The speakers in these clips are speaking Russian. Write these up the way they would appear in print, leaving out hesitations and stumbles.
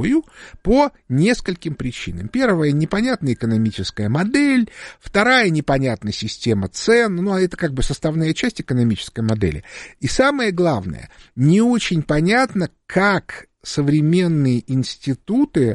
новую по нескольким причинам. Первая — непонятная экономическая модель. Вторая — непонятная система цен. Ну, это как бы составная часть экономической модели. И самое главное, не очень понятно, как современные институты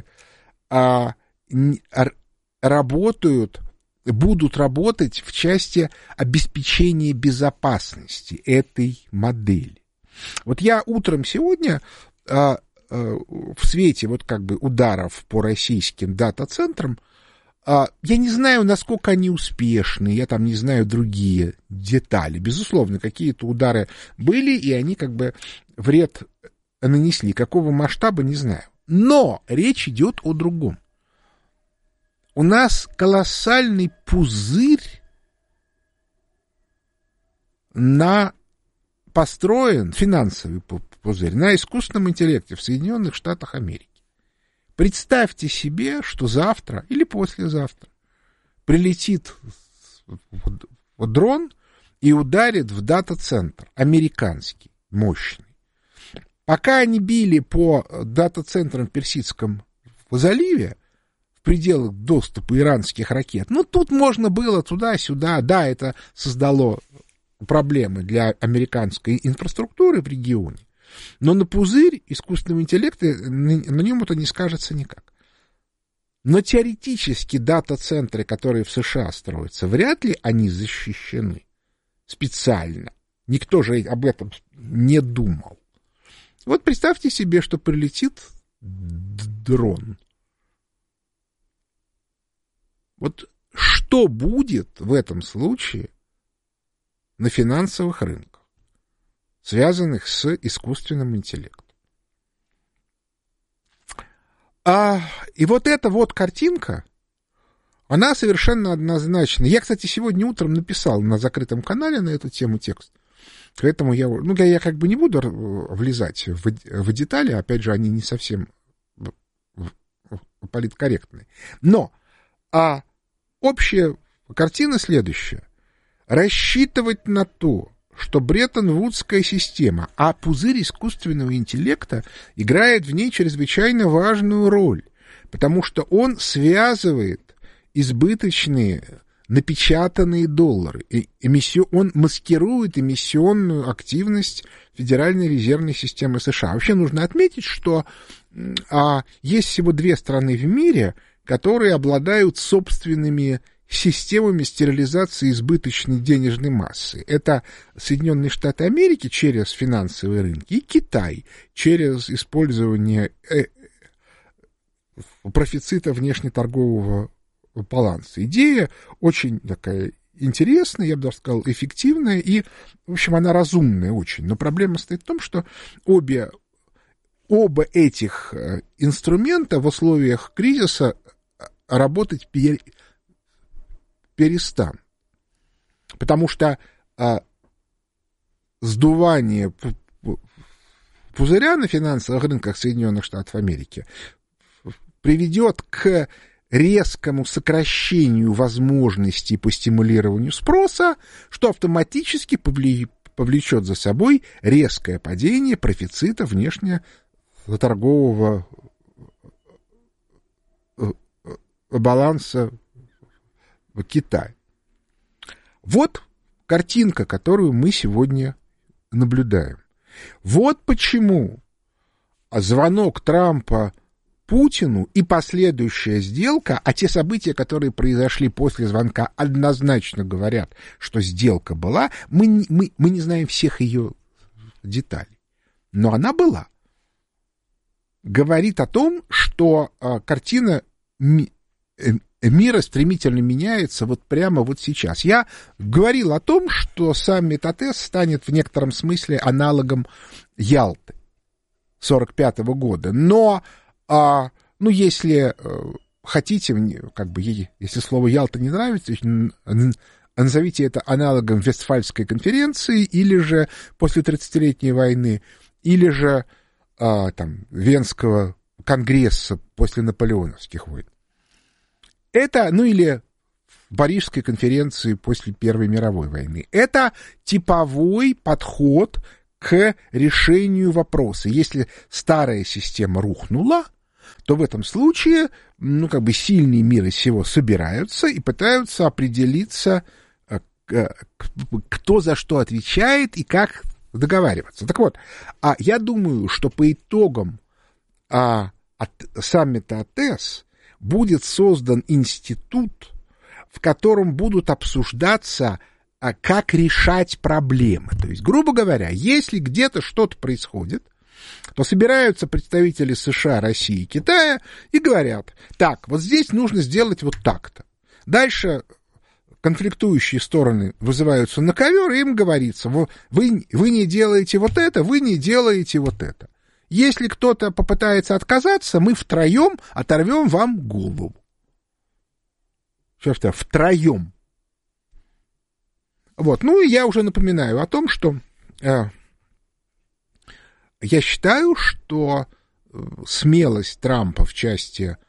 будут работать в части обеспечения безопасности этой модели. Вот я утром сегодня в свете вот как бы ударов по российским дата-центрам, я не знаю, насколько они успешны, я там не знаю другие детали. Безусловно, какие-то удары были, и они как бы вред нанесли. Какого масштаба, не знаю. Но речь идет о другом. У нас колоссальный пузырь построен, финансовый пузырь, на искусственном интеллекте в Соединенных Штатах Америки. Представьте себе, что завтра или послезавтра прилетит дрон и ударит в дата-центр американский, мощный. Пока они били по дата-центрам в Персидском заливе, в пределах доступа иранских ракет, ну, тут можно было туда-сюда, да, это создало проблемы для американской инфраструктуры в регионе, но на пузырь искусственного интеллекта на нем это не скажется никак. Но теоретически дата-центры, которые в США строятся, вряд ли они защищены специально. Никто же об этом не думал. Вот представьте себе, что прилетит дрон. Вот что будет в этом случае на финансовых рынках, связанных с искусственным интеллектом? И вот эта вот картинка, она совершенно однозначна. Я, кстати, сегодня утром написал на закрытом канале на эту тему текст. Поэтому я как бы не буду влезать в детали, опять же, они не совсем политкорректны. Но общая картина следующая. Рассчитывать на то, что Бреттон-Вудская система, а пузырь искусственного интеллекта играет в ней чрезвычайно важную роль, потому что он связывает избыточные напечатанные доллары. Он маскирует эмиссионную активность Федеральной резервной системы США. Вообще нужно отметить, что есть всего две страны в мире, которые обладают собственными системами стерилизации избыточной денежной массы. Это Соединенные Штаты Америки через финансовые рынки и Китай через использование профицита внешнеторгового баланса. Идея очень такая интересная, я бы даже сказал, эффективная и, в общем, она разумная очень. Но проблема стоит в том, что оба этих инструмента в условиях кризиса работать перестанут. Потому что сдувание пузыря на финансовых рынках Соединенных Штатов Америки приведет к резкому сокращению возможностей по стимулированию спроса, что автоматически повлечет за собой резкое падение профицита внешнеторгового баланса Китая. Вот картинка, которую мы сегодня наблюдаем. Вот почему звонок Трампа Путину и последующая сделка, а те события, которые произошли после звонка, однозначно говорят, что сделка была, мы не знаем всех ее деталей, но она была. Говорит о том, что картина мира стремительно меняется вот прямо вот сейчас. Я говорил о том, что саммит АТЭС станет в некотором смысле аналогом Ялты 1945 года, но если хотите, как бы, если слово Ялта не нравится, назовите это аналогом Вестфальской конференции, или же после 30-летней войны, или же Венского конгресса после наполеоновских войн. Это, или Парижской конференции после Первой мировой войны. Это типовой подход к решению вопроса. Если старая система рухнула, то в этом случае, сильные мира сего собираются и пытаются определиться, кто за что отвечает и как договариваться. Так вот, я думаю, что по итогам саммита АТЭС будет создан институт, в котором будут обсуждаться, как решать проблемы. То есть, грубо говоря, если где-то что-то происходит, то собираются представители США, России, Китая и говорят: так, вот здесь нужно сделать вот так-то. Дальше конфликтующие стороны вызываются на ковер, и им говорится: вы не делаете вот это, вы не делаете вот это. Если кто-то попытается отказаться, мы втроем оторвем вам голову. Что-то втроем. Вот. Ну, и я уже напоминаю о том, что я считаю, что смелость Трампа в части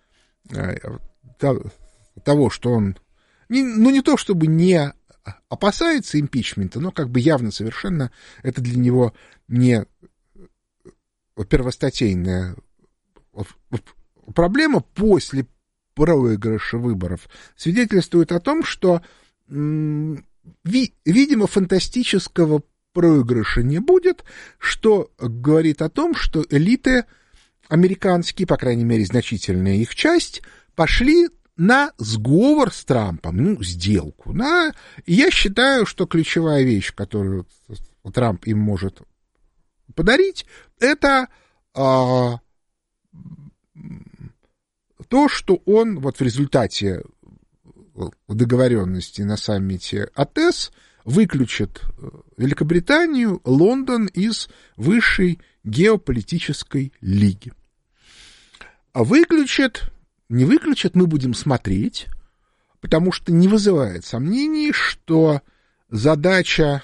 того, что он, не то чтобы не опасается импичмента, но явно совершенно это для него не первостатейная проблема после проигрыша выборов, свидетельствует о том, что, видимо, фантастического проигрыша не будет, что говорит о том, что элиты американские, по крайней мере, значительная их часть, пошли на сговор с Трампом, сделку. И я считаю, что ключевая вещь, которую Трамп им может подарить, это то, что он в результате договоренности на саммите АТЭС выключит Великобританию, Лондон из высшей геополитической лиги. А не выключит, мы будем смотреть, потому что не вызывает сомнений, что задача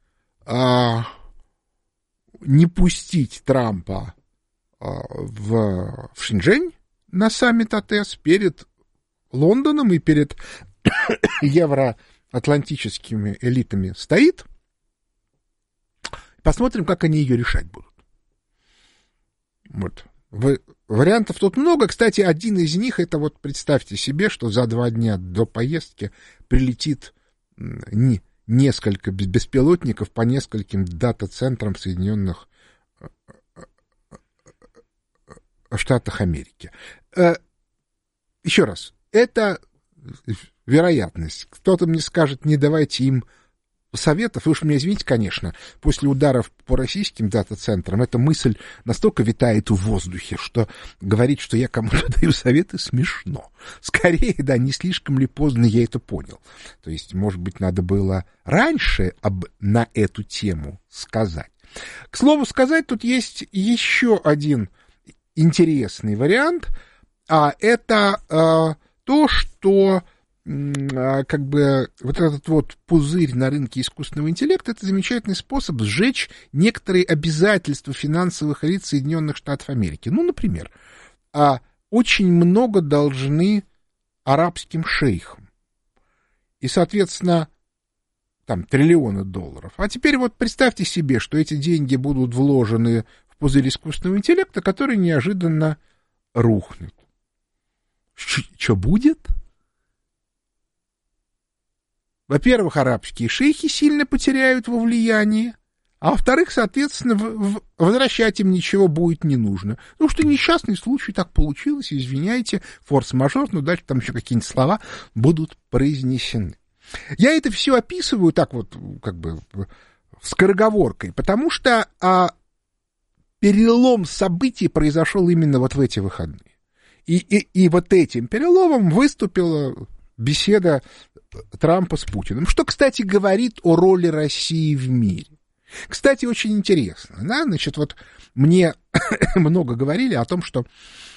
не пустить Трампа в Шэньчжэнь на саммит АТЭС перед Лондоном и перед евроатлантическими элитами стоит. Посмотрим, как они ее решать будут. Вариантов тут много. Кстати, один из них — это представьте себе, что за 2 дня до поездки прилетит несколько беспилотников по нескольким дата-центрам Соединенных Штатах Америки. Еще раз, это вероятность. Кто-то мне скажет: не давайте им советов. Вы уж меня извините, конечно, после ударов по российским дата-центрам эта мысль настолько витает в воздухе, что говорить, что я кому-то даю советы, смешно. Скорее, не слишком ли поздно я это понял. То есть, может быть, надо было раньше на эту тему сказать. К слову сказать, тут есть еще один интересный вариант, это то, что этот пузырь на рынке искусственного интеллекта — это замечательный способ сжечь некоторые обязательства финансовых лиц Соединенных Штатов Америки. Например, очень много должны арабским шейхам. И, соответственно, $триллионы. А теперь представьте себе, что эти деньги будут вложены в пузырь искусственного интеллекта, который неожиданно рухнет. Что будет? Во-первых, арабские шейхи сильно потеряют во влиянии, а во-вторых, соответственно, возвращать им ничего будет не нужно. Что несчастный случай, так получилось, извиняйте, форс-мажор, дальше там еще какие-нибудь слова будут произнесены. Я это все описываю так скороговоркой, потому что перелом событий произошел именно в эти выходные. И этим переломом выступила беседа Трампа с Путиным, что, кстати, говорит о роли России в мире. Кстати, очень интересно. Мне много говорили о том, что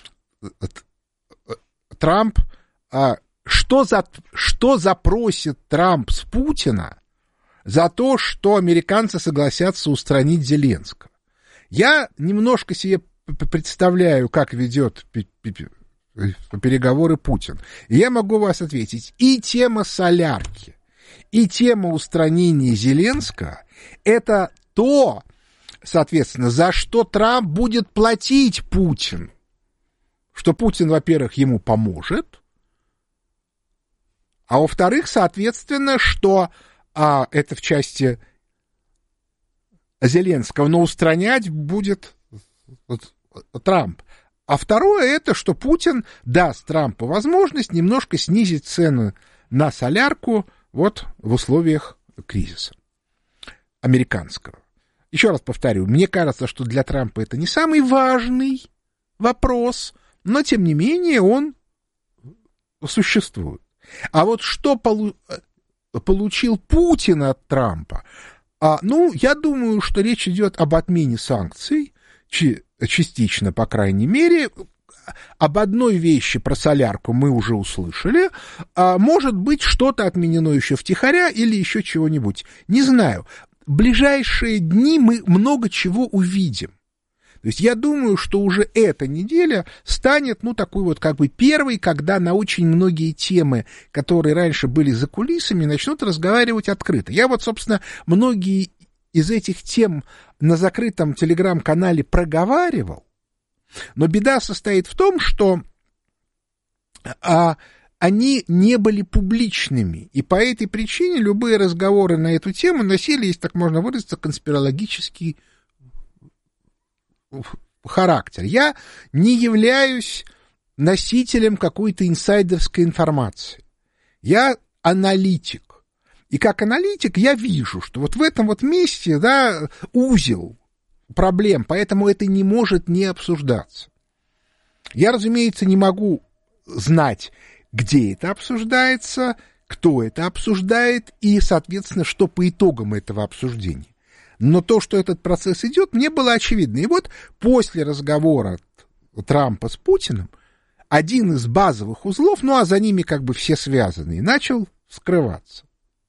Трамп... Что запросит Трамп с Путина за то, что американцы согласятся устранить Зеленского? Я немножко себе представляю, как ведет переговоры Путин. И я могу вас ответить. И тема солярки, и тема устранения Зеленского — это то, соответственно, за что Трамп будет платить Путину. что Путин, во-первых, ему поможет, а во-вторых, соответственно, что это в части Зеленского, но устранять будет Трамп. А второе, это что Путин даст Трампу возможность немножко снизить цены на солярку вот в условиях кризиса американского. Еще раз повторю, мне кажется, что для Трампа это не самый важный вопрос, но, тем не менее, он существует. А вот что получил Путин от Трампа? Я думаю, что речь идет об отмене санкций, частично, по крайней мере. Об одной вещи про солярку мы уже услышали. Может быть, что-то отменено еще втихаря или еще чего-нибудь. Не знаю. В ближайшие дни мы много чего увидим. То есть я думаю, что уже эта неделя станет, такой вот как бы первой, когда на очень многие темы, которые раньше были за кулисами, начнут разговаривать открыто. Я вот, собственно, многие из этих тем на закрытом телеграм-канале проговаривал, но беда состоит в том, что они не были публичными, и по этой причине любые разговоры на эту тему носили, если так можно выразиться, конспирологический характер. Я не являюсь носителем какой-то инсайдерской информации. Я аналитик. И как аналитик я вижу, что вот в этом вот месте, узел проблем, поэтому это не может не обсуждаться. Я, разумеется, не могу знать, где это обсуждается, кто это обсуждает и, соответственно, что по итогам этого обсуждения. Но то, что этот процесс идет, мне было очевидно. И вот после разговора Трампа с Путиным один из базовых узлов, а за ними как бы все связанные, начал вскрываться.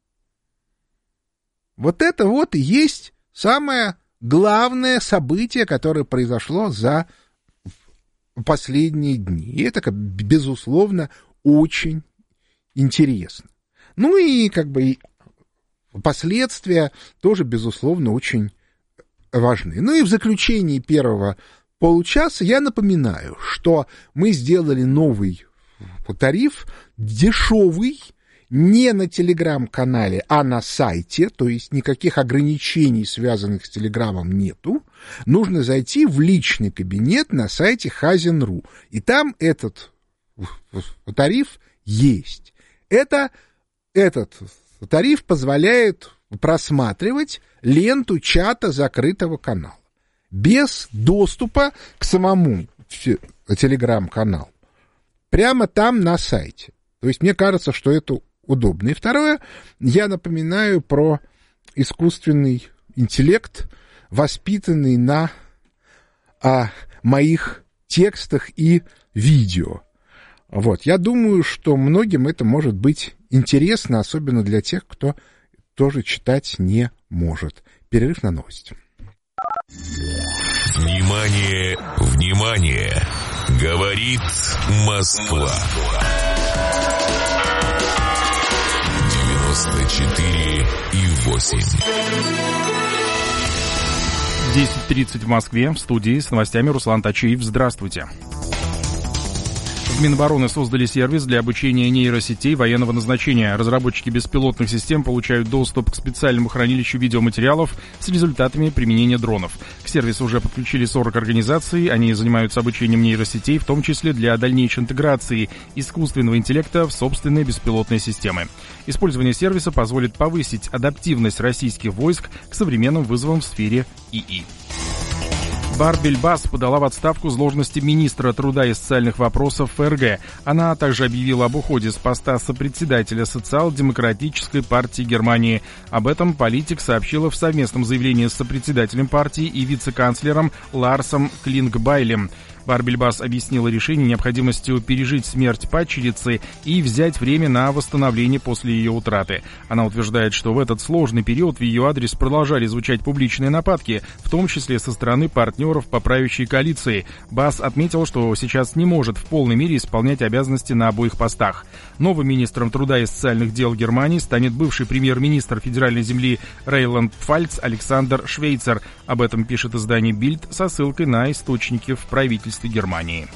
Вот это вот и есть самое главное событие, которое произошло за последние дни. И это, безусловно, очень интересно. И как бы последствия тоже, безусловно, очень важны. И в заключении первого получаса я напоминаю, что мы сделали новый тариф, дешевый, не на телеграм-канале, а на сайте, то есть никаких ограничений, связанных с телеграммом, нету. Нужно зайти в личный кабинет на сайте Хазин.ру, и там этот тариф есть. Этот тариф позволяет просматривать ленту чата закрытого канала без доступа к самому телеграм-каналу. Прямо там на сайте. То есть мне кажется, что это удобно. И второе, я напоминаю про искусственный интеллект, воспитанный на моих текстах и видео. Вот, я думаю, что многим это может быть интересно, особенно для тех, кто тоже читать не может. Перерыв на новости. Внимание, внимание! Говорит Москва. 94,8. 10:30 в Москве. В студии с новостями Руслан Тачиев. Здравствуйте. В Минобороны создали сервис для обучения нейросетей военного назначения. Разработчики беспилотных систем получают доступ к специальному хранилищу видеоматериалов с результатами применения дронов. К сервису уже подключили 40 организаций. Они занимаются обучением нейросетей, в том числе для дальнейшей интеграции искусственного интеллекта в собственные беспилотные системы. Использование сервиса позволит повысить адаптивность российских войск к современным вызовам в сфере ИИ. Барбельбас подала в отставку с должности министра труда и социальных вопросов ФРГ. Она также объявила об уходе с поста сопредседателя Социал-демократической партии Германии. Об этом политик сообщила в совместном заявлении с сопредседателем партии и вице-канцлером Ларсом Клингбайлем. Барбельбас объяснила решение необходимостью пережить смерть падчерицы и взять время на восстановление после ее утраты. Она утверждает, что в этот сложный период в ее адрес продолжали звучать публичные нападки, в том числе со стороны партнеров по правящей коалиции. Бас отметил, что сейчас не может в полной мере исполнять обязанности на обоих постах. Новым министром труда и социальных дел Германии станет бывший премьер-министр федеральной земли Рейнланд-Пфальц Александр Швейцер. Об этом пишет издание «Бильд» со ссылкой на источники в правительстве Германии.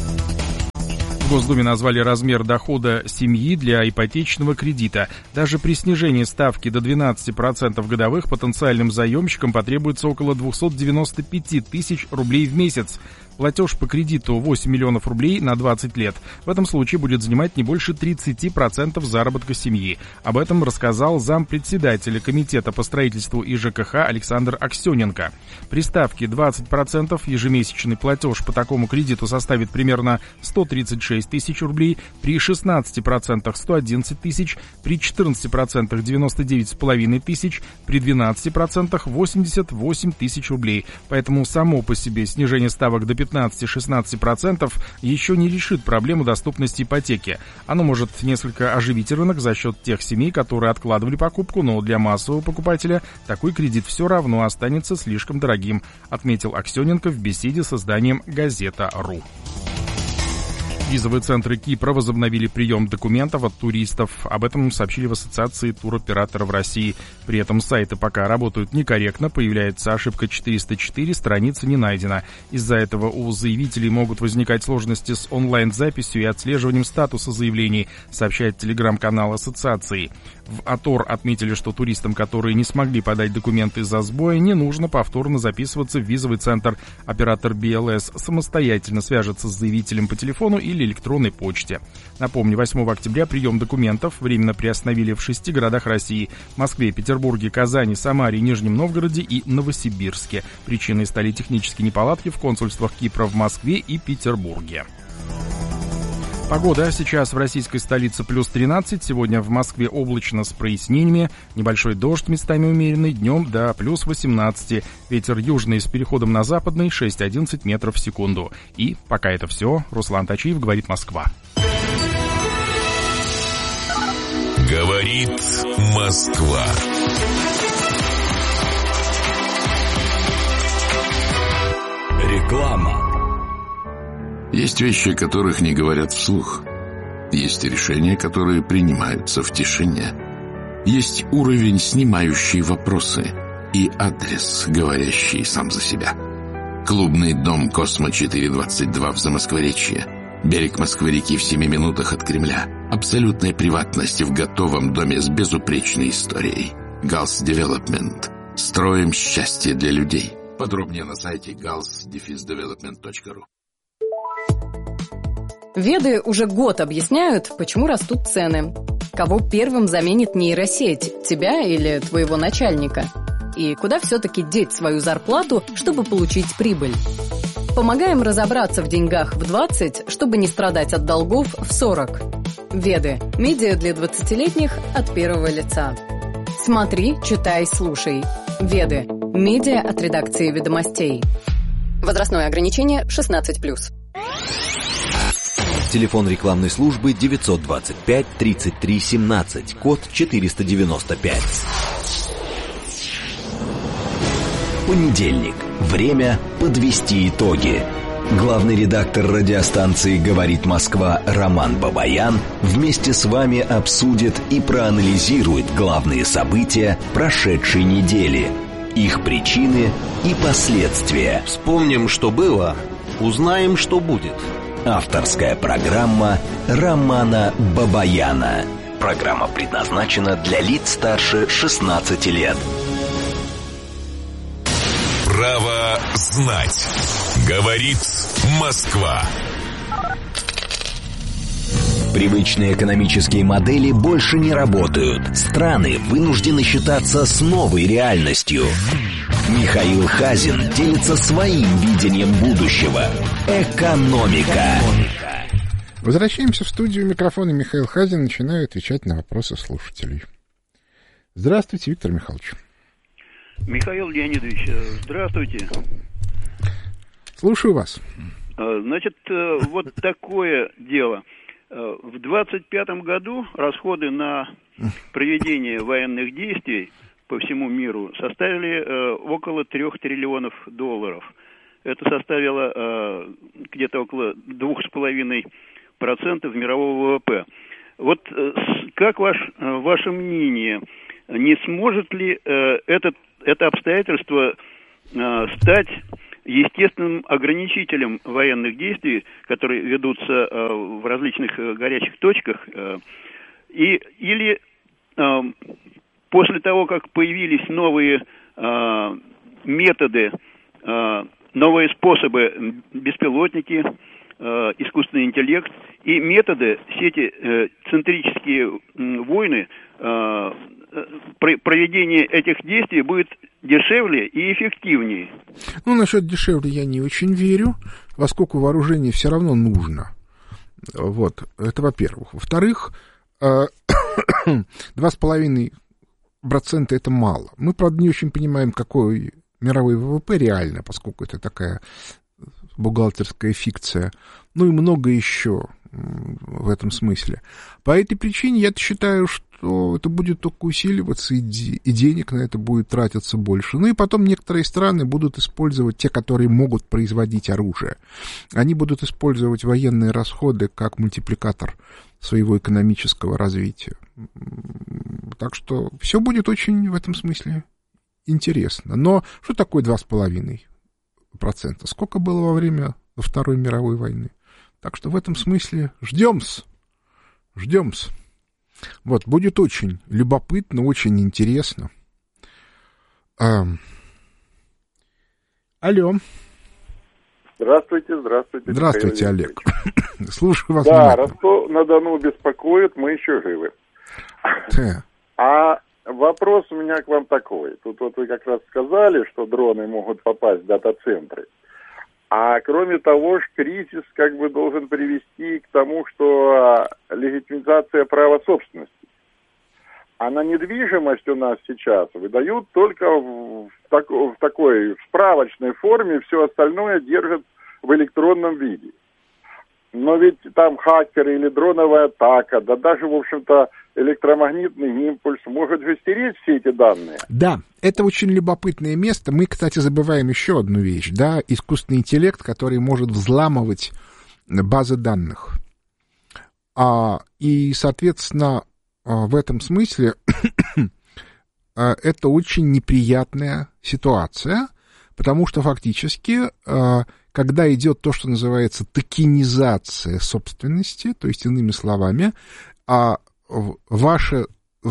В Госдуме назвали размер дохода семьи для ипотечного кредита. Даже при снижении ставки до 12% годовых потенциальным заемщикам потребуется около 295 тысяч рублей в месяц. Платеж по кредиту 8 миллионов рублей на 20 лет. В этом случае будет занимать не больше 30% заработка семьи. Об этом рассказал зампредседателя Комитета по строительству и ЖКХ Александр Аксененко. При ставке 20% ежемесячный платеж по такому кредиту составит примерно 136 тысяч рублей, при 16% 111 тысяч, при 14% 99,5 тысяч, при 12% 88 тысяч рублей. Поэтому само по себе снижение ставок до 15-16% еще не решит проблему доступности ипотеки. Оно может несколько оживить рынок за счет тех семей, которые откладывали покупку, но для массового покупателя такой кредит все равно останется слишком дорогим, отметил Аксененко в беседе с изданием «Газета.ру». Визовые центры Кипра возобновили прием документов от туристов. Об этом сообщили в Ассоциации туроператоров России. При этом сайты пока работают некорректно, появляется ошибка 404, страница не найдена. Из-за этого у заявителей могут возникать сложности с онлайн-записью и отслеживанием статуса заявлений, сообщает телеграм-канал Ассоциации. В АТОР отметили, что туристам, которые не смогли подать документы из-за сбоя, не нужно повторно записываться в визовый центр. Оператор BLS самостоятельно свяжется с заявителем по телефону или электронной почте. Напомню, 8 октября прием документов временно приостановили в 6 городах России: Москве, Петербурге, Казани, Самаре, Нижнем Новгороде и Новосибирске. Причиной стали технические неполадки в консульствах Кипра в Москве и Петербурге. Погода. Сейчас в российской столице плюс 13, сегодня в Москве облачно с прояснениями, небольшой дождь местами умеренный, днем до плюс 18, ветер южный с переходом на западный 6-11 метров в секунду. И пока это все, Руслан Тачиев, говорит Москва. Говорит Москва. Реклама. Есть вещи, о которых не говорят вслух. Есть решения, которые принимаются в тишине. Есть уровень, снимающий вопросы, и адрес, говорящий сам за себя. Клубный дом «Космо-422» в Замоскворечье. Берег Москвы-реки в 7 минутах от Кремля. Абсолютная приватность в готовом доме с безупречной историей. Галс Девелопмент. Строим счастье для людей. Подробнее на сайте gals-development.ru. Веды уже год объясняют, почему растут цены. Кого первым заменит нейросеть, тебя или твоего начальника? И куда все-таки деть свою зарплату, чтобы получить прибыль? Помогаем разобраться в деньгах в 20, чтобы не страдать от долгов в 40. Веды. Медиа для 20-летних от первого лица. Смотри, читай, слушай. Веды. Медиа от редакции «Ведомостей». Возрастное ограничение 16+. Телефон рекламной службы 925 33 17, код 495. Понедельник. Время подвести итоги. Главный редактор радиостанции «Говорит Москва» Роман Бабаян вместе с вами обсудит и проанализирует главные события прошедшей недели, их причины и последствия. Вспомним, что было, узнаем, что будет. Авторская программа Романа Бабаяна. Программа предназначена для лиц старше 16 лет. Право знать. Говорит Москва. Привычные экономические модели больше не работают. Страны вынуждены считаться с новой реальностью. Михаил Хазин делится своим видением будущего. Экономика. Возвращаемся в студию. Микрофон и Михаил Хазин. Начинаю отвечать на вопросы слушателей. Здравствуйте, Виктор Михайлович. Михаил Леонидович, здравствуйте. Слушаю вас. Значит, вот такое дело. В 25-м году расходы на проведение военных действий по всему миру составили около 3 триллионов долларов. Это составило где-то около 2,5% мирового ВВП. Вот как ваше мнение, не сможет ли это обстоятельство стать естественным ограничителем военных действий, которые ведутся в различных горячих точках, или после того, как появились новые методы, новые способы, беспилотники, искусственный интеллект и методы, все эти центрические войны, проведение этих действий будет дешевле и эффективнее. Ну, насчет дешевле я не очень верю, поскольку вооружение все равно нужно. Вот, это во-первых. Во-вторых, 2,5% это мало. Мы, правда, не очень понимаем, какой мировой ВВП реально, поскольку это такая бухгалтерская фикция, ну и много еще в этом смысле. По этой причине я считаю, что это будет только усиливаться, и денег на это будет тратиться больше. Ну и потом некоторые страны будут использовать, те, которые могут производить оружие, они будут использовать военные расходы как мультипликатор своего экономического развития. Так что все будет очень в этом смысле интересно. Но что такое 2,5%? Сколько было во время Второй мировой войны? Так что в этом смысле ждем-с. Вот, будет очень любопытно, очень интересно. Алло. Здравствуйте. Здравствуйте, Олег. Слушаю вас. Да, Ростов-на-Дону беспокоит, мы еще живы. А вопрос у меня к вам такой. Тут вот вы как раз сказали, что дроны могут попасть в дата-центры. А кроме того, кризис как бы должен привести к тому, что легитимизация права собственности. А на недвижимость у нас сейчас выдают только в такой справочной форме, все остальное держат в электронном виде. Но ведь там хакеры или дроновая атака, да даже, в общем-то, электромагнитный импульс может же стереть все эти данные. Да, это очень любопытное место. Мы, кстати, забываем еще одну вещь, да, искусственный интеллект, который может взламывать базы данных. И, соответственно, в этом смысле это очень неприятная ситуация, потому что фактически, когда идет то, что называется токенизация собственности, то есть, иными словами, ваше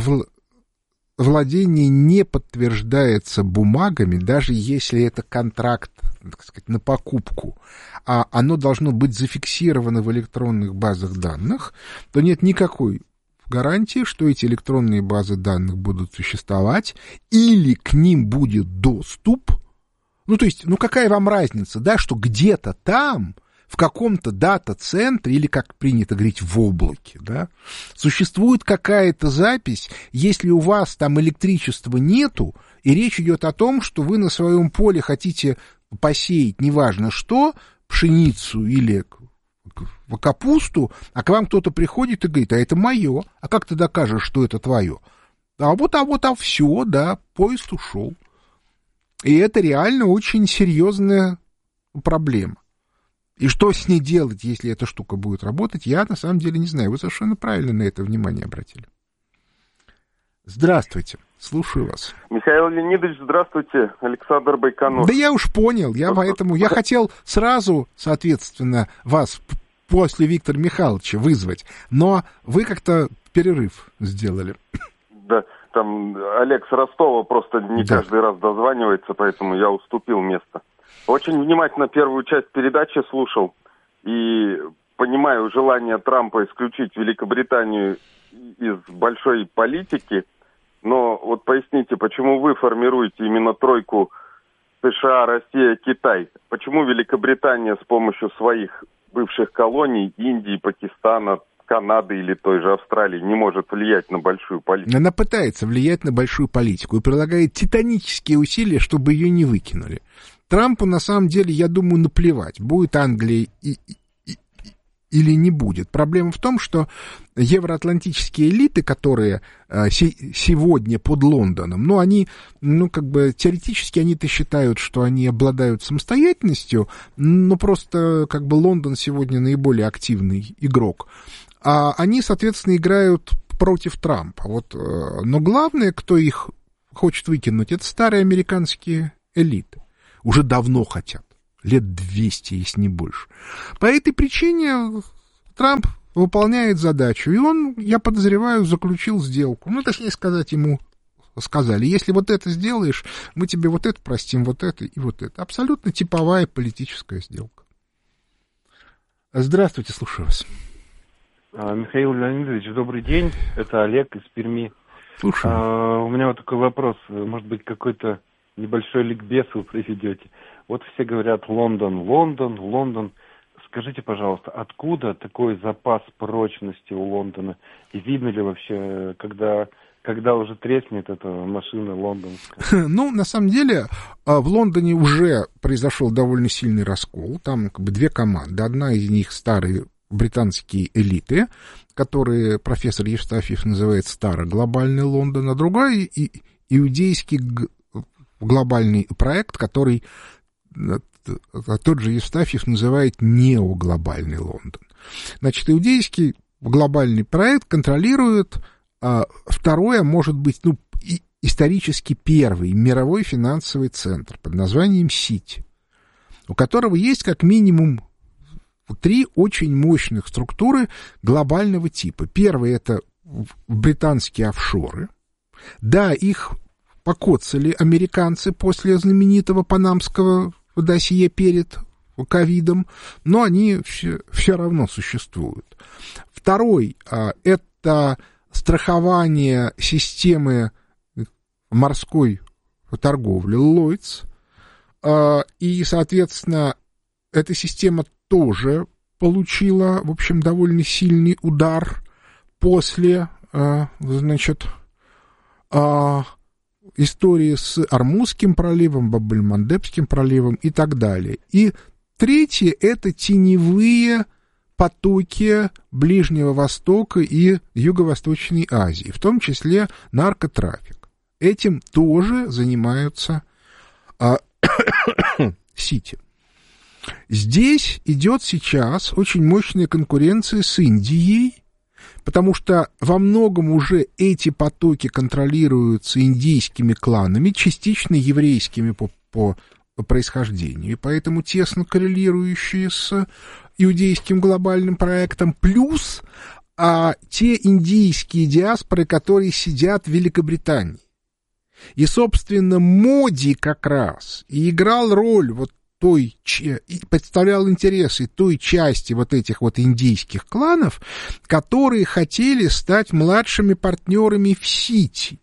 владение не подтверждается бумагами, даже если это контракт, так сказать, на покупку, а оно должно быть зафиксировано в электронных базах данных, то нет никакой гарантии, что эти электронные базы данных будут существовать или к ним будет доступ. Ну, то есть, какая вам разница, да, что где-то там, в каком-то дата-центре, или, как принято говорить, в облаке, да, существует какая-то запись, если у вас там электричества нету, и речь идет о том, что вы на своем поле хотите посеять неважно что, пшеницу или капусту, а к вам кто-то приходит и говорит, а это мое, а как ты докажешь, что это твое? А все, да, поезд ушел. И это реально очень серьезная проблема. И что с ней делать, если эта штука будет работать, я на самом деле не знаю. Вы совершенно правильно на это внимание обратили. Здравствуйте, слушаю вас. Михаил Леонидович, здравствуйте. Александр Байконур. Да я уж понял, я хотел сразу, соответственно, вас после Виктора Михайловича вызвать, но вы как-то перерыв сделали. Да, там Олег с Ростова просто не каждый раз дозванивается, поэтому я уступил место. Очень внимательно первую часть передачи слушал и понимаю желание Трампа исключить Великобританию из большой политики, но вот поясните, почему вы формируете именно тройку США, Россия, Китай? Почему Великобритания с помощью своих бывших колоний Индии, Пакистана, Канады или той же Австралии не может влиять на большую политику? Она пытается влиять на большую политику и прилагает титанические усилия, чтобы ее не выкинули. Трампу, на самом деле, я думаю, наплевать, будет Англия или не будет. Проблема в том, что евроатлантические элиты, которые сегодня под Лондоном, они, теоретически они-то считают, что они обладают самостоятельностью, но просто, Лондон сегодня наиболее активный игрок. А они, соответственно, играют против Трампа. Но главное, кто их хочет выкинуть, это старые американские элиты. Уже давно хотят. лет 200, если не больше. По этой причине Трамп выполняет задачу, и он, я подозреваю, заключил сделку. Ну, точнее сказать, ему сказали, если вот это сделаешь, мы тебе вот это простим, вот это и вот это. Абсолютно типовая политическая сделка. Здравствуйте, слушаю вас. Михаил Леонидович, добрый день. Это Олег из Перми. Слушаю. У меня вот такой вопрос. Может быть, какой-то небольшой ликбез вы проведете. Вот все говорят Лондон, Лондон, Лондон. Скажите, пожалуйста, откуда такой запас прочности у Лондона? И видно ли вообще, когда уже треснет эта машина лондонская? Ну, на самом деле, в Лондоне уже произошел довольно сильный раскол. Там как бы две команды. Одна из них старые британские элиты, которые профессор Евстафьев называет староглобальный Лондон, а другая иудейский глобальный проект, который тот же Евстафьев называет неоглобальный Лондон. Значит, иудейский глобальный проект контролирует второй, а может быть, исторически первый мировой финансовый центр под названием Сити, у которого есть как минимум 3 очень мощных структуры глобального типа. Первый — это британские офшоры. Да, их покоцали американцы после знаменитого панамского досье перед ковидом, но они все равно существуют. Второй — это страхование системы морской торговли Lloyd's. И, соответственно, эта система тоже получила, в общем, довольно сильный удар после, значит, истории с Ормузским проливом, Баб-эль-Мандебским проливом и так далее. И третье — это теневые потоки Ближнего Востока и Юго-Восточной Азии, в том числе наркотрафик. Этим тоже занимаются Сити. Здесь идет сейчас очень мощная конкуренция с Индией, потому что во многом уже эти потоки контролируются индийскими кланами, частично еврейскими по происхождению, и поэтому тесно коррелирующие с иудейским глобальным проектом, плюс те индийские диаспоры, которые сидят в Великобритании. И, собственно, Моди как раз и играл роль вот той, и представлял интересы той части вот этих вот индийских кланов, которые хотели стать младшими партнерами в Сити.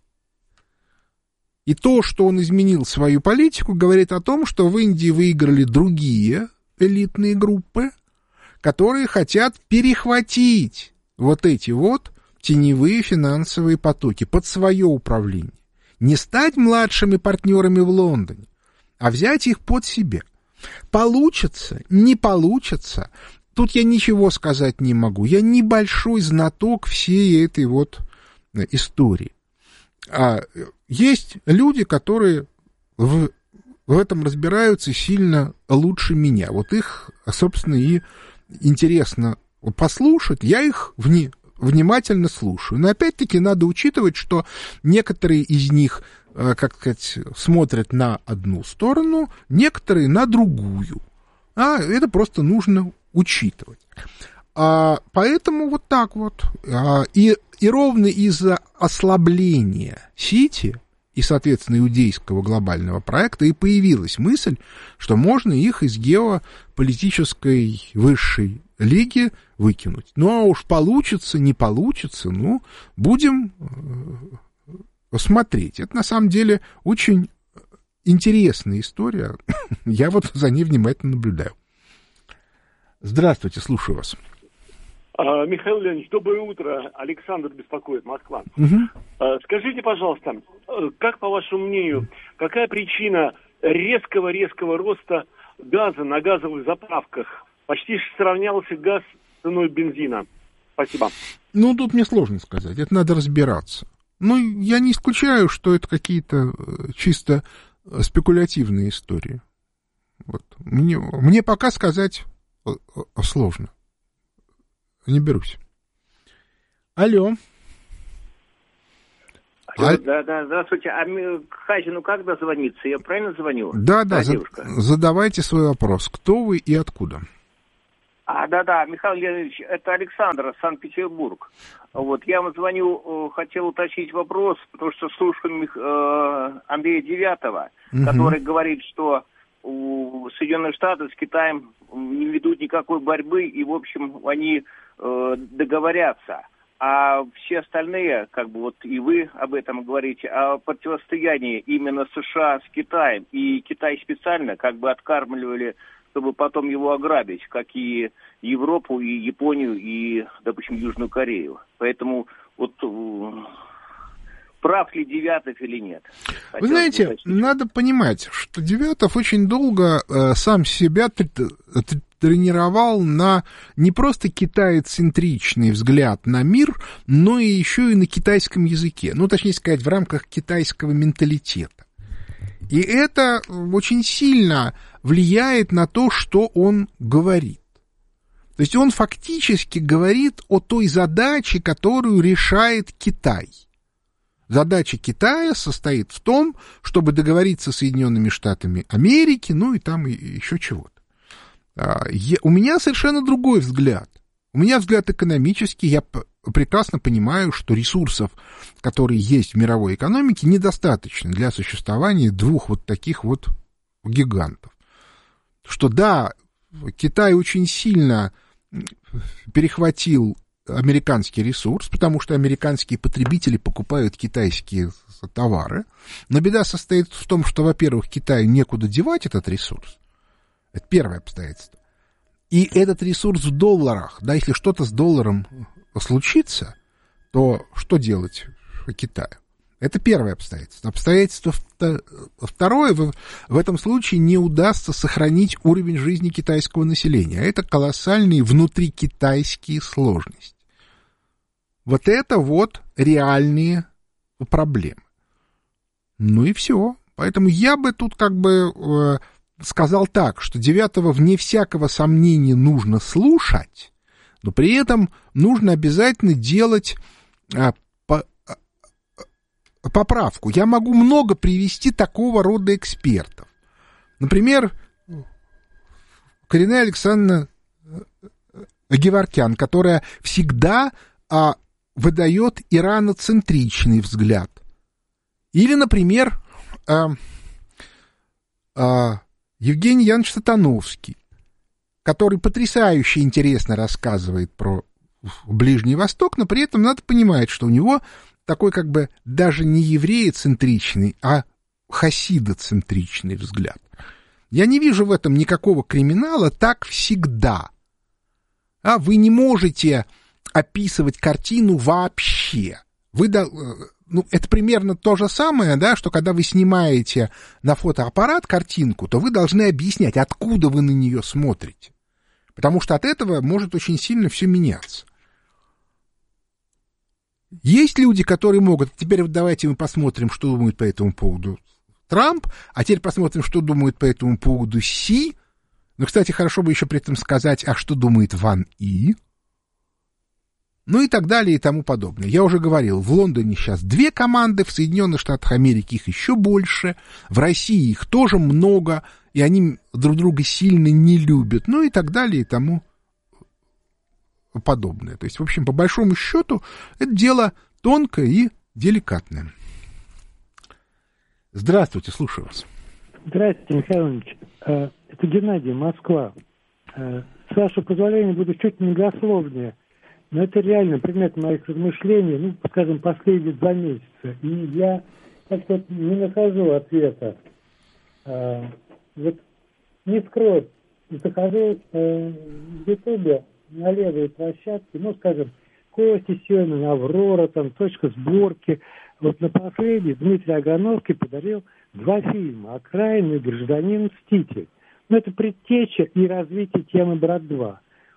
И то, что он изменил свою политику, говорит о том, что в Индии выиграли другие элитные группы, которые хотят перехватить вот эти вот теневые финансовые потоки под свое управление. Не стать младшими партнерами в Лондоне, а взять их под себя. Получится, не получится, тут я ничего сказать не могу. Я небольшой знаток всей этой вот истории. Есть люди, которые в этом разбираются сильно лучше меня. Вот их, собственно, и интересно послушать. Я их внимательно слушаю. Но опять-таки надо учитывать, что некоторые из них, как сказать, смотрят на одну сторону, некоторые на другую. Это просто нужно учитывать. Поэтому вот так вот. И ровно из-за ослабления Сити и, соответственно, иудейского глобального проекта и появилась мысль, что можно их из геополитической высшей лиги выкинуть. Ну, а уж получится, не получится, будем смотреть. Это, на самом деле, очень интересная история. Я вот за ней внимательно наблюдаю. Здравствуйте, слушаю вас. Михаил Леонидович, доброе утро. Александр беспокоит, Москва. Скажите, пожалуйста, как, по вашему мнению, какая причина резкого роста газа на газовых заправках? Почти сравнялся газ с ценой бензина. Спасибо. Тут мне сложно сказать, это надо разбираться. Я не исключаю, что это какие-то чисто спекулятивные истории. Вот. Мне пока сказать сложно. Не берусь. Алло. Да, здравствуйте. А к Хазину как дозвониться? Я правильно звоню? Да, задавайте свой вопрос. Кто вы и откуда? Да, Михаил Леонидович, это Александр, Санкт-Петербург. Вот, я вам звоню, хотел уточнить вопрос, потому что слушаю Андрея Девятого, который говорит, что Соединенные Штаты с Китаем не ведут никакой борьбы, и, в общем, они договорятся. А все остальные, и вы об этом говорите, о противостоянии именно США с Китаем. И Китай специально откармливали, чтобы потом его ограбить, как и Европу, и Японию, и, допустим, Южную Корею. Поэтому прав ли Девятов или нет? Вы знаете, надо понимать, что Девятов очень долго сам себя тренировал на не просто китайцентричный взгляд на мир, но и еще и на китайском языке. Точнее сказать, в рамках китайского менталитета. И это очень сильно влияет на то, что он говорит. То есть он фактически говорит о той задаче, которую решает Китай. Задача Китая состоит в том, чтобы договориться с Соединенными Штатами Америки, и там и еще чего-то. У меня совершенно другой взгляд. У меня взгляд экономический. Я прекрасно понимаю, что ресурсов, которые есть в мировой экономике, недостаточно для существования двух таких гигантов. Что да, Китай очень сильно перехватил американский ресурс, потому что американские потребители покупают китайские товары. Но беда состоит в том, что, во-первых, Китаю некуда девать этот ресурс. Это первое обстоятельство. И этот ресурс в долларах. Да, если что-то с долларом случится, то что делать Китаю? Это первое обстоятельство. Обстоятельство второе, в этом случае не удастся сохранить уровень жизни китайского населения. Это колоссальные внутрикитайские сложности. Это реальные проблемы. И все. Поэтому я бы тут сказал так, что Девятого вне всякого сомнения нужно слушать, но при этом нужно обязательно делать поправку. Я могу много привести такого рода экспертов. Например, Коренная Александровна Геворкян, которая всегда выдает ираноцентричный взгляд. Или, например, Евгений Янович Сатановский, который потрясающе интересно рассказывает про Ближний Восток, но при этом надо понимать, что у него такой даже не евреецентричный, а хасидоцентричный взгляд. Я не вижу в этом никакого криминала, так всегда. Вы не можете описывать картину вообще. Это примерно то же самое, да, что когда вы снимаете на фотоаппарат картинку, то вы должны объяснять, откуда вы на нее смотрите. Потому что от этого может очень сильно все меняться. Есть люди, которые могут... Теперь давайте мы посмотрим, что думает по этому поводу Трамп, а теперь посмотрим, что думает по этому поводу Си. Кстати, хорошо бы еще при этом сказать, а что думает Ван И. И так далее, и тому подобное. Я уже говорил, в Лондоне сейчас 2 команды, в Соединенных Штатах Америки их еще больше, в России их тоже много, и они друг друга сильно не любят, и так далее, и тому подобное. То есть, в общем, по большому счету, это дело тонкое и деликатное. Здравствуйте, слушаю вас. Здравствуйте, Михаил Ильич. Это Геннадий, Москва. С вашего позволения буду чуть многословнее. Но это реально предмет моих размышлений, скажем, последние 2 месяца. И я как-то не нахожу ответа. Не скрою, захожу в Ютубе на левые площадки, скажем, Кости Семин, Аврора, точка сборки. На последний Дмитрий Агановский подарил 2 фильма «Окраина» и «Гражданин Мститель». Это предтеча и развитие темы «Брат-2».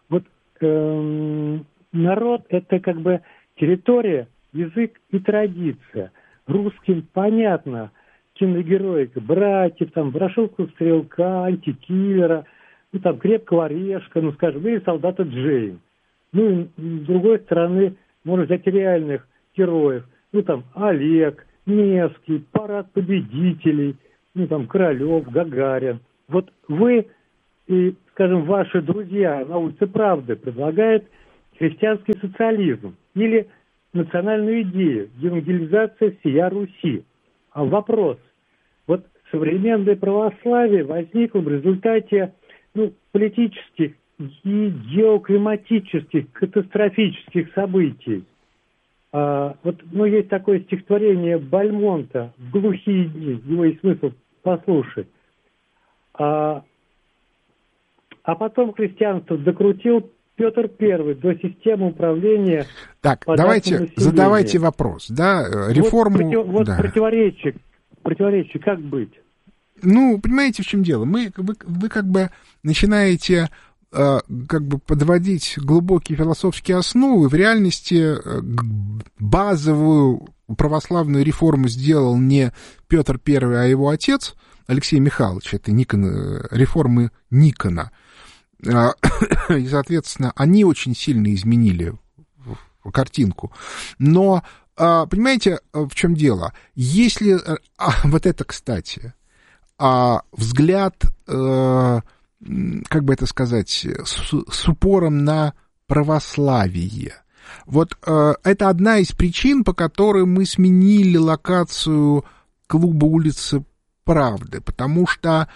Народ — это территория, язык и традиция. Русским понятно киногероика братьев, Ворошиловского стрелка, антикиллера, крепкого орешка, или солдата Джейн. И с другой стороны, можно взять реальных героев. ну, там, Олег, Невский, парад победителей, ну, там, Королев, Гагарин. Вот вы и, скажем, ваши друзья на улице Правды предлагают христианский социализм или национальную идею, евангелизация всея Руси. А вопрос, вот современное православие возникло в результате, ну, политических и геоклиматических, катастрофических событий. Вот, ну, есть такое стихотворение Бальмонта «В глухие дни», его есть смысл послушать. А потом христианство докрутил Петр I до системы управления. Так, давайте, задавайте вопрос, да, реформу... Вот да. противоречие, как быть? Ну, понимаете, в чем дело? Вы как бы начинаете как бы подводить глубокие философские основы. В реальности базовую православную реформу сделал не Петр I, а его отец Алексей Михайлович. Это реформы Никона. И, соответственно, они очень сильно изменили картинку. Но, понимаете, в чем дело? Если... вот это, кстати, взгляд, как бы это сказать, с упором на православие. Вот это одна из причин, по которой мы сменили локацию клуба улицы Правды, потому что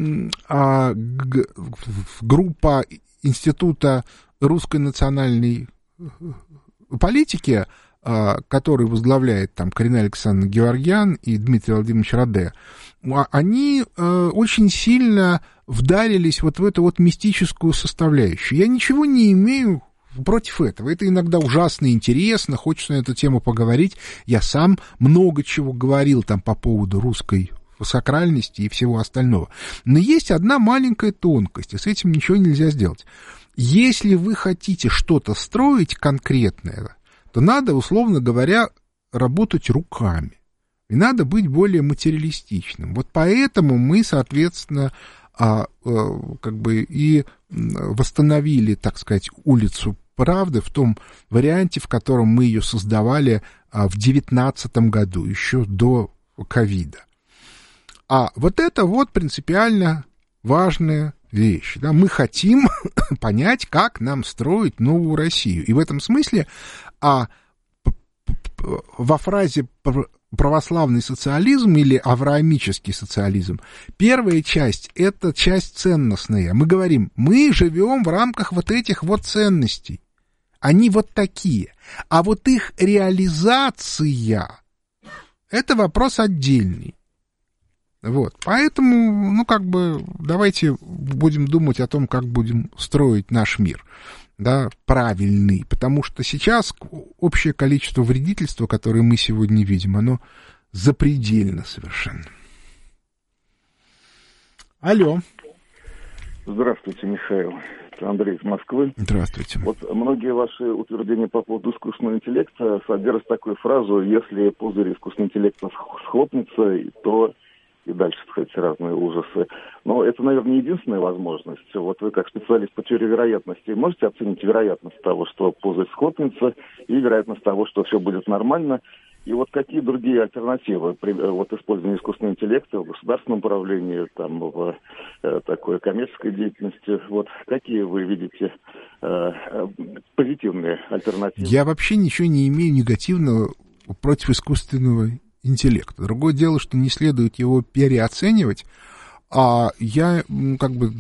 группа Института русской национальной политики, который возглавляет там Карина Александровна Геворгян и Дмитрий Владимирович Раде, они очень сильно вдарились вот в эту вот мистическую составляющую. Я ничего не имею против этого. Это иногда ужасно интересно, хочется на эту тему поговорить. Я сам много чего говорил там по поводу русской сакральности и всего остального. Но есть одна маленькая тонкость, и с этим ничего нельзя сделать. Если вы хотите что-то строить конкретное, то надо, условно говоря, работать руками. И надо быть более материалистичным. Вот поэтому мы, соответственно, как бы и восстановили, так сказать, улицу Правды в том варианте, в котором мы ее создавали в 2019 году, еще до ковида. А вот это вот принципиально важная вещь. Да? Мы хотим понять, как нам строить новую Россию. И в этом смысле во фразе православный социализм или авраамический социализм, первая часть — это часть ценностная. Мы говорим, мы живем в рамках вот этих вот ценностей. Они вот такие. А вот их реализация — это вопрос отдельный. Вот, поэтому, ну, как бы, давайте будем думать о том, как будем строить наш мир, да, правильный, потому что сейчас общее количество вредительства, которое мы сегодня видим, оно запредельно совершенно. Алло. Здравствуйте, Михаил. Это Андрей из Москвы. Здравствуйте. Вот многие ваши утверждения по поводу искусственного интеллекта содержат такую фразу: если пузырь искусственного интеллекта схлопнется, то и дальше, так сказать, разные ужасы. Но это, наверное, не единственная возможность. Вот вы, как специалист по теории вероятности, можете оценить вероятность того, что пузырь схлопнется, и вероятность того, что все будет нормально? И вот какие другие альтернативы при вот использованию искусственного интеллекта в государственном управлении, там, в такой коммерческой деятельности? Вот какие вы видите позитивные альтернативы? Я вообще ничего не имею негативного против искусственного интеллекта. Другое дело, что не следует его переоценивать, а я как бы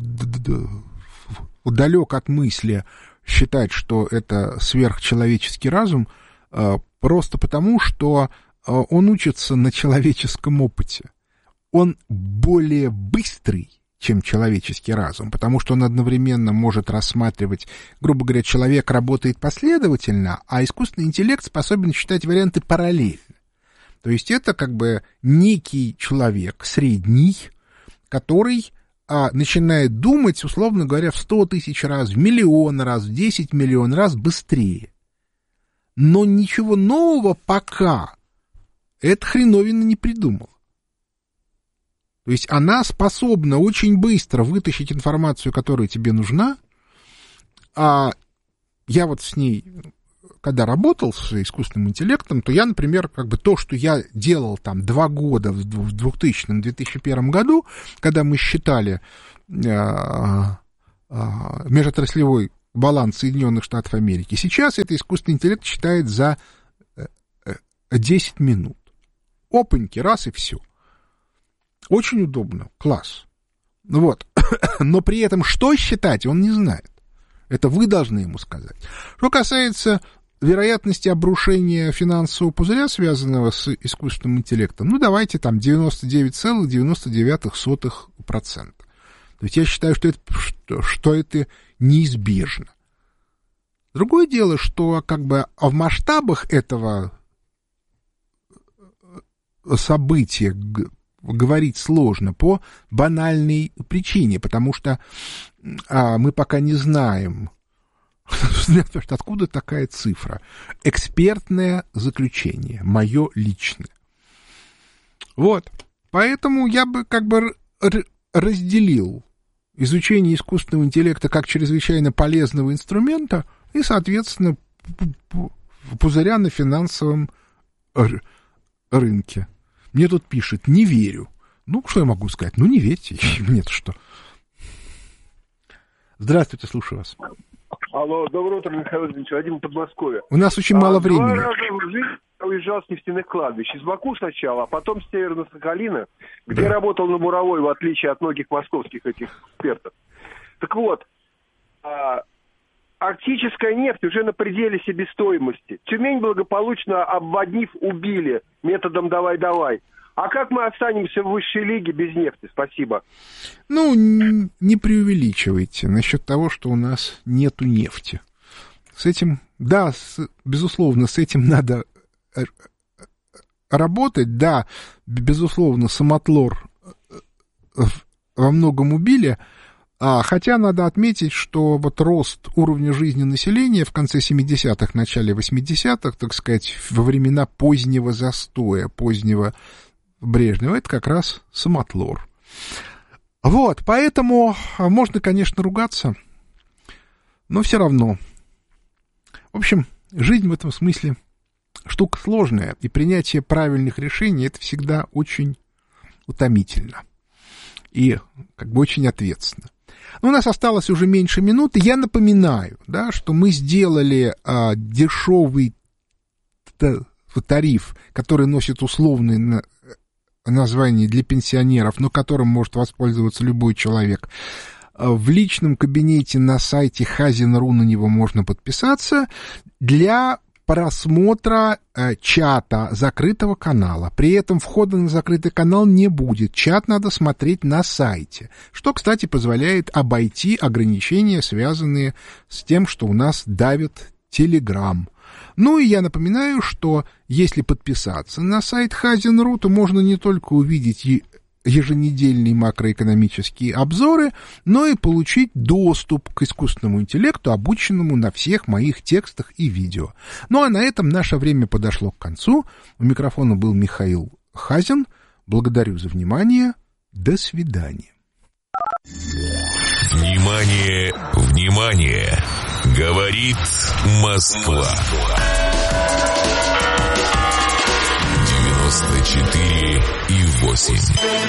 далек от мысли считать, что это сверхчеловеческий разум, просто потому, что он учится на человеческом опыте. Он более быстрый, чем человеческий разум, потому что он одновременно может рассматривать, грубо говоря, человек работает последовательно, а искусственный интеллект способен считать варианты параллельно. То есть это как бы некий человек средний, который начинает думать, условно говоря, в 100 тысяч раз, в миллион раз, в 10 миллионов раз быстрее. Но ничего нового пока эта хреновина не придумала. То есть она способна очень быстро вытащить информацию, которая тебе нужна. Я вот с ней когда работал с искусственным интеллектом, то я, например, как бы то, что я делал там 2 года в 2000-2001 году, когда мы считали межотраслевой баланс Соединенных Штатов Америки, сейчас это искусственный интеллект считает за 10 минут. Опаньки, раз и все. Очень удобно, класс. Вот. Но при этом что считать, он не знает. Это вы должны ему сказать. Что касается вероятности обрушения финансового пузыря, связанного с искусственным интеллектом, ну, давайте там 99,99%. То есть я считаю, что это неизбежно. Другое дело, что как бы в масштабах этого события говорить сложно по банальной причине, потому что мы пока не знаем, откуда такая цифра. Экспертное заключение, мое личное. Вот, поэтому я бы как бы разделил изучение искусственного интеллекта как чрезвычайно полезного инструмента и, соответственно, пузыря на финансовом рынке. Мне тут пишет, не верю. Ну, что я могу сказать? Ну, не верьте. Мне-то что? Здравствуйте, слушаю вас. Алло, доброе утро, Михаил Ильич, Вадим, Подмосковье. У нас очень мало времени. 2 раза в жизни уезжал с нефтяных кладбищ. Из Баку сначала, а потом с Северно-Сахалина, где работал на буровой, в отличие от многих московских этих экспертов. Так вот, арктическая нефть уже на пределе себестоимости. Тюмень благополучно обводнив убили методом «давай-давай». А как мы останемся в высшей лиге без нефти? Спасибо. Ну, не преувеличивайте насчет того, что у нас нету нефти. С этим, да, безусловно, с этим надо работать. Да, безусловно, самотлор во многом убили. Хотя надо отметить, что вот рост уровня жизни населения в конце 70-х, начале 80-х, так сказать, во времена позднего застоя, позднего Брежнева, это как раз самотлор. Вот, поэтому можно, конечно, ругаться, но все равно. В общем, жизнь в этом смысле штука сложная, и принятие правильных решений — это всегда очень утомительно и как бы очень ответственно. Но у нас осталось уже меньше минуты. Я напоминаю, да, что мы сделали дешевый тариф, который носит условное название для пенсионеров, но которым может воспользоваться любой человек. В личном кабинете на сайте Хазин.ру на него можно подписаться для просмотра чата закрытого канала. При этом входа на закрытый канал не будет. Чат надо смотреть на сайте, что, кстати, позволяет обойти ограничения, связанные с тем, что у нас давит Telegram. Ну и я напоминаю, что если подписаться на сайт Хазин.ру, то можно не только увидеть еженедельные макроэкономические обзоры, но и получить доступ к искусственному интеллекту, обученному на всех моих текстах и видео. Ну а на этом наше время подошло к концу. У микрофона был Михаил Хазин. Благодарю за внимание. До свидания. Внимание, внимание! Говорит Москва. 94,8.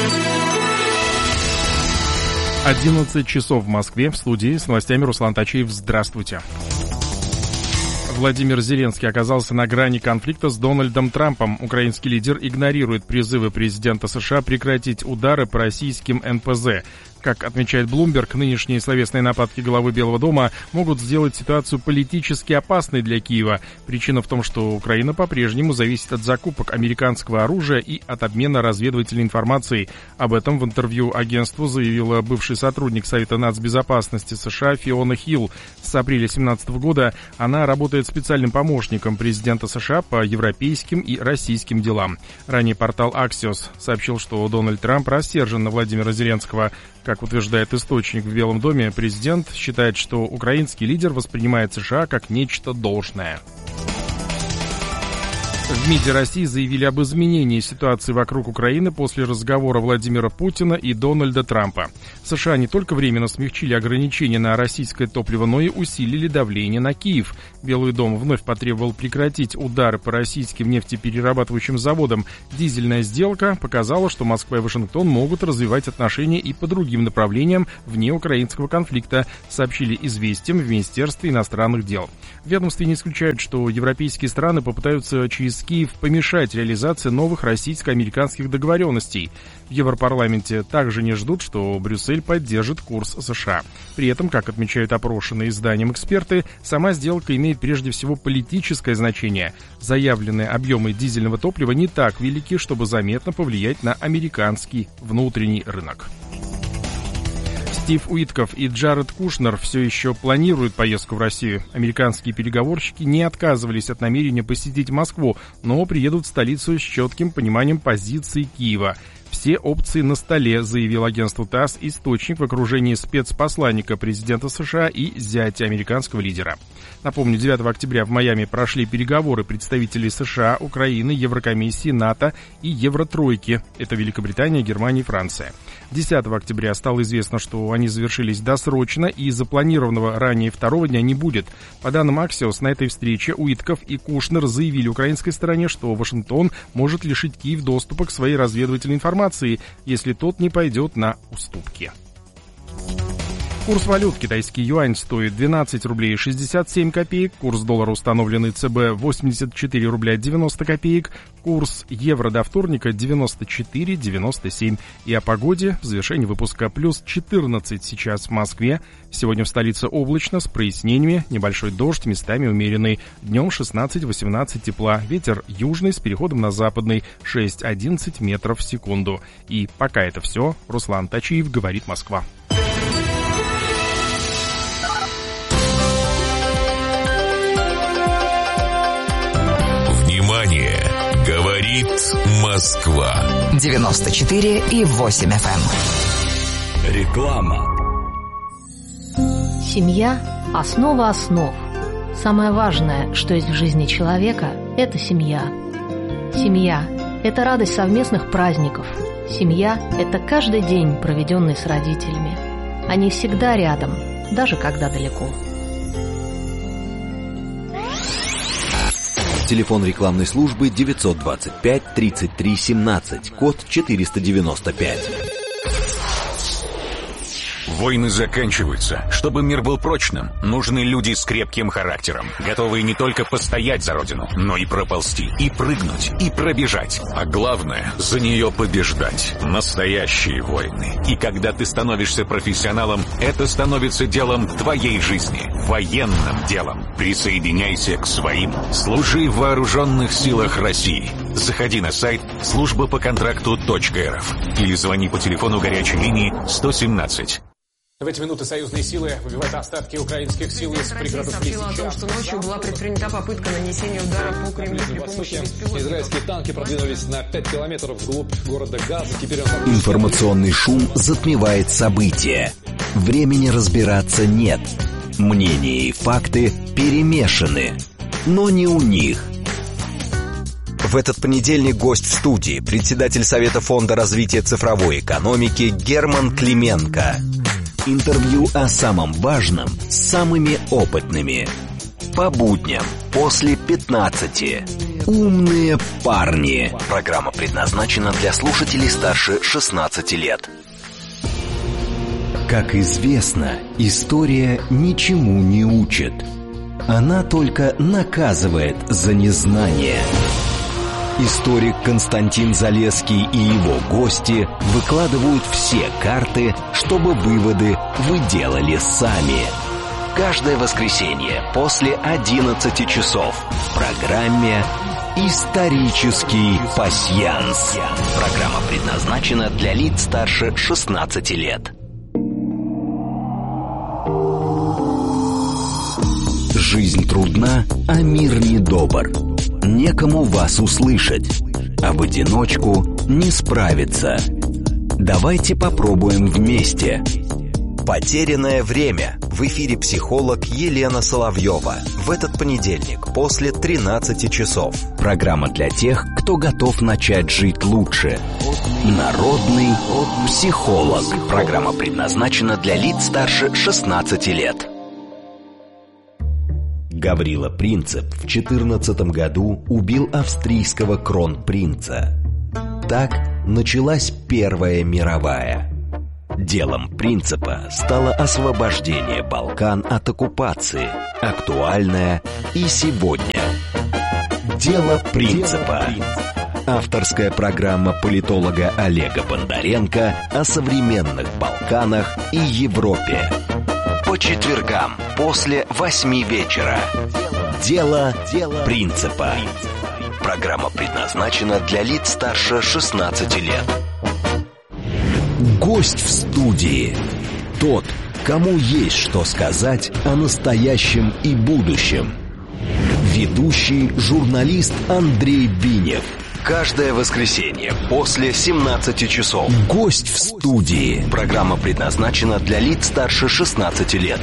11 часов в Москве. В студии с новостями Руслан Тачиев. Здравствуйте. Владимир Зеленский оказался на грани конфликта с Дональдом Трампом. Украинский лидер игнорирует призывы президента США прекратить удары по российским НПЗ. Как отмечает Bloomberg, нынешние словесные нападки главы Белого дома могут сделать ситуацию политически опасной для Киева. Причина в том, что Украина по-прежнему зависит от закупок американского оружия и от обмена разведывательной информацией. Об этом в интервью агентству заявила бывший сотрудник Совета нацбезопасности США Фиона Хилл. С апреля 2017 года она работает специальным помощником президента США по европейским и российским делам. Ранее портал Axios сообщил, что Дональд Трамп рассержен на Владимира Зеленского. Как утверждает источник в Белом доме, президент считает, что украинский лидер воспринимает США как нечто должное. В МИДе России заявили об изменении ситуации вокруг Украины после разговора Владимира Путина и Дональда Трампа. США не только временно смягчили ограничения на российское топливо, но и усилили давление на Киев. Белый дом вновь потребовал прекратить удары по российским нефтеперерабатывающим заводам. Дизельная сделка показала, что Москва и Вашингтон могут развивать отношения и по другим направлениям вне украинского конфликта, сообщили «Известиям» в Министерстве иностранных дел. В ведомстве не исключают, что европейские страны попытаются через Киев помешать реализации новых российско-американских договоренностей. В Европарламенте также не ждут, что Брюссель поддержит курс США. При этом, как отмечают опрошенные изданием эксперты, сама сделка имеет прежде всего политическое значение. Заявленные объемы дизельного топлива не так велики, чтобы заметно повлиять на американский внутренний рынок. Стив Уитков и Джаред Кушнер все еще планируют поездку в Россию. Американские переговорщики не отказывались от намерения посетить Москву, но приедут в столицу с четким пониманием позиции Киева. Все опции на столе, заявил агентству ТАСС источник в окружении спецпосланника президента США и зятя американского лидера. Напомню, 9 октября в Майами прошли переговоры представителей США, Украины, Еврокомиссии, НАТО и Евротройки. Это Великобритания, Германия и Франция. 10 октября стало известно, что они завершились досрочно и запланированного ранее второго дня не будет. По данным Axios, на этой встрече Уитков и Кушнер заявили украинской стороне, что Вашингтон может лишить Киев доступа к своей разведывательной информации, если тот не пойдет на уступки. Курс валют: китайский юань стоит 12 рублей 67 копеек, курс доллара, установленный ЦБ, 84 рубля 90 копеек, курс евро до вторника 94,97. И о погоде в завершении выпуска: плюс 14 сейчас в Москве, сегодня в столице облачно, с прояснениями, небольшой дождь, местами умеренный, днем 16-18 тепла, ветер южный с переходом на западный 6-11 метров в секунду. И пока это все. Руслан Тачиев, говорит Москва. Внимание! Говорит Москва. 94,8 FM. Реклама. Семья – основа основ. Самое важное, что есть в жизни человека – это семья. Семья – это радость совместных праздников. Семья – это каждый день, проведенный с родителями. Они всегда рядом, даже когда далеко. Телефон рекламной службы 925 33 17, код 495. Войны заканчиваются. Чтобы мир был прочным, нужны люди с крепким характером, готовые не только постоять за родину, но и проползти, и прыгнуть, и пробежать. А главное, за нее побеждать. Настоящие войны. И когда ты становишься профессионалом, это становится делом твоей жизни. Военным делом. Присоединяйся к своим. Служи в вооруженных силах России. Заходи на сайт службапоконтракту.рф или звони по телефону горячей линии 117. В эти минуты союзные силы выбивают остатки украинских сил из пригородов Лисичанска. Сообщила о том, что ночью была предпринята попытка нанесения удара по Кремлю при помощи беспилотников. Израильские танки продвинулись на 5 километров вглубь города Газа. Теперь Информационный шум затмевает события. Времени разбираться нет. Мнения и факты перемешаны. Но не у них. В этот понедельник гость в студии, председатель Совета Фонда развития цифровой экономики Герман Клименко. Интервью о самом важном с самыми опытными. По будням после 15. Умные парни. Программа предназначена для слушателей старше 16 лет. Как известно, история ничему не учит. Она только наказывает за незнание. Историк Константин Залесский и его гости выкладывают все карты, чтобы выводы вы делали сами. Каждое воскресенье после 11 часов в программе «Исторический пасьянс». Программа предназначена для лиц старше 16 лет. Жизнь трудна, а мир недобр. Некому вас услышать, а в одиночку не справиться. Давайте попробуем вместе. Потерянное время. В эфире психолог Елена Соловьева. В этот понедельник после 13 часов. Программа для тех, кто готов начать жить лучше. Народный психолог. Программа предназначена для лиц старше 16 лет. Гаврила Принцип в 14 году убил австрийского кронпринца. Так началась Первая мировая. Делом Принципа стало освобождение Балкан от оккупации, актуальное и сегодня. Дело Принципа. Авторская программа политолога Олега Бондаренко о современных Балканах и Европе. По четвергам после 8 вечера. Дело Принципа. Программа предназначена для лиц старше 16 лет. Гость в студии. Тот, кому есть что сказать о настоящем и будущем. Ведущий журналист Андрей Бинев. Каждое воскресенье после 17 часов. Гость в студии. Программа предназначена для лиц старше 16 лет.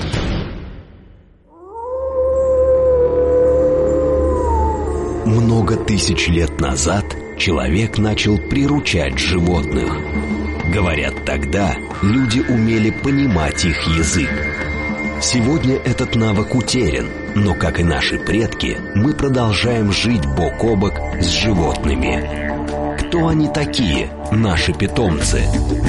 Много тысяч лет назад человек начал приручать животных. Говорят, тогда люди умели понимать их язык. Сегодня этот навык утерян, но, как и наши предки, мы продолжаем жить бок о бок с животными. Кто они такие, наши питомцы?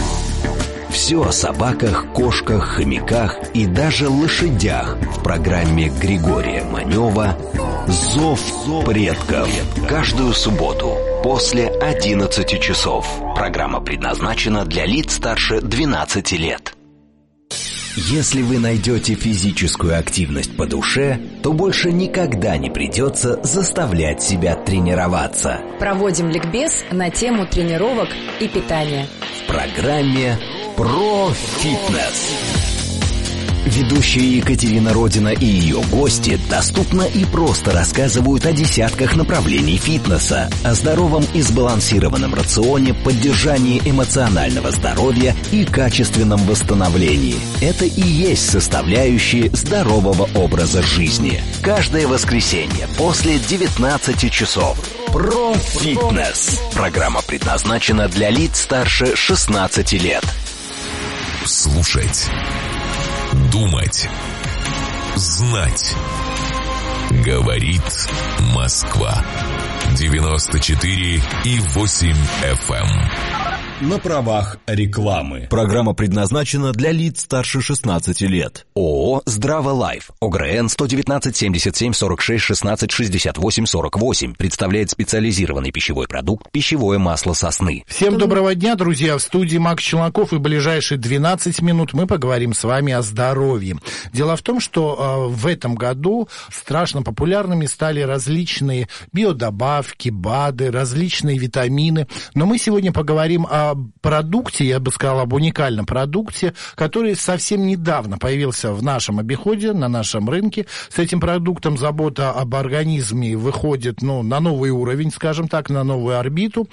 Все о собаках, кошках, хомяках и даже лошадях в программе Григория Манева «Зов предков». Каждую субботу после 11 часов. Программа предназначена для лиц старше 12 лет. Если вы найдете физическую активность по душе, то больше никогда не придется заставлять себя тренироваться. Проводим ликбез на тему тренировок и питания. В программе «Про фитнес». Ведущие Екатерина Родина и ее гости доступно и просто рассказывают о десятках направлений фитнеса, о здоровом и сбалансированном рационе, поддержании эмоционального здоровья и качественном восстановлении. Это и есть составляющие здорового образа жизни. Каждое воскресенье после 19 часов. Про фитнес. Программа предназначена для лиц старше 16 лет. Слушать. Думать. Знать. Говорит Москва. 94,8 FM. На правах рекламы. Программа предназначена для лиц старше 16 лет. ООО «Здраво Лайф». ОГРН 119 77 46 16 68 48. Представляет специализированный пищевой продукт «Пищевое масло сосны». Всем доброго дня, друзья. В студии Макс Челноков, и ближайшие 12 минут мы поговорим с вами о здоровье. Дело в том, что в этом году страшно популярными стали различные биодобавки, БАДы, различные витамины. Но мы сегодня поговорим о продукте, я бы сказал, об уникальном продукте, который совсем недавно появился в нашем обиходе, на нашем рынке. С этим продуктом забота об организме выходит, на новый уровень, скажем так, на новую орбиту.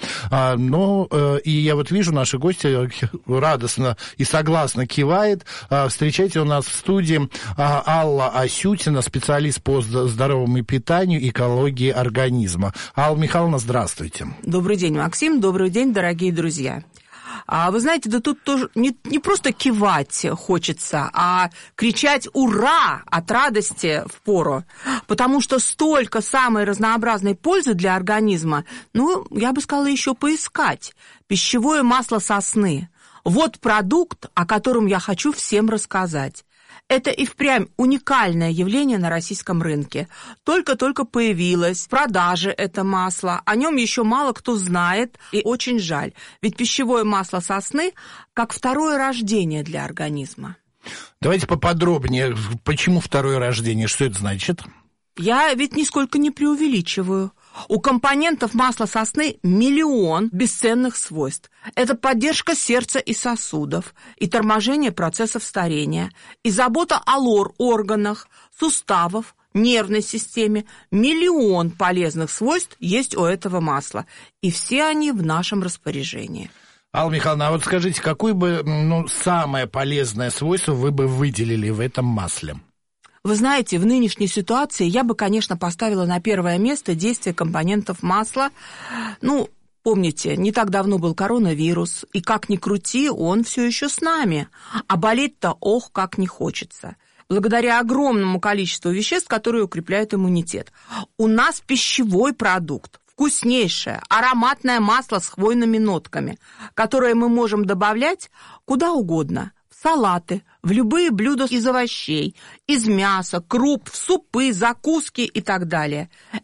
И я вот вижу, наши гости радостно и согласно кивает. Встречайте у нас в студии Алла Асютина, специалист по здоровому питанию и экологии организма. Алла Михайловна, здравствуйте. Добрый день, Максим. Добрый день, дорогие друзья. Вы знаете, да тут тоже не просто кивать хочется, а кричать «Ура!» от радости впору, потому что столько самой разнообразной пользы для организма, я бы сказала, еще поискать. Пищевое масло сосны. Вот продукт, о котором я хочу всем рассказать. Это и впрямь уникальное явление на российском рынке. Только-только появилось в продаже это масло. О нем еще мало кто знает, и очень жаль. Ведь пищевое масло сосны как второе рождение для организма. Давайте поподробнее. Почему второе рождение? Что это значит? Я ведь нисколько не преувеличиваю. У компонентов масла сосны миллион бесценных свойств. Это поддержка сердца и сосудов, и торможение процессов старения, и забота о органах, суставов, нервной системе. Миллион полезных свойств есть у этого масла, и все они в нашем распоряжении. Алла Михайловна, а вот скажите, какое бы самое полезное свойство вы бы выделили в этом масле? Вы знаете, в нынешней ситуации я бы, конечно, поставила на первое место действие компонентов масла. Помните, не так давно был коронавирус, и как ни крути, он все еще с нами. А болеть-то, как не хочется. Благодаря огромному количеству веществ, которые укрепляют иммунитет. У нас пищевой продукт, вкуснейшее, ароматное масло с хвойными нотками, которое мы можем добавлять куда угодно. В салаты, в любые блюда из овощей, из мяса, круп, в супы, закуски и так далее.